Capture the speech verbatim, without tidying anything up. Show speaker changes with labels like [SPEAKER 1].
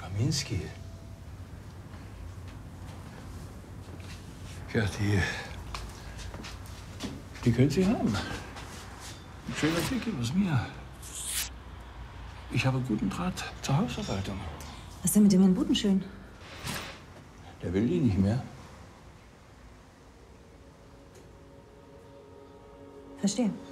[SPEAKER 1] Kaminski. Ja, die. Die können Sie haben. Ein schöner Dicke aus mir. Ich habe guten Draht zur Hausverwaltung.
[SPEAKER 2] Was ist denn mit dem Herrn Butenschön?
[SPEAKER 1] Der will die nicht mehr.
[SPEAKER 2] Verstehe.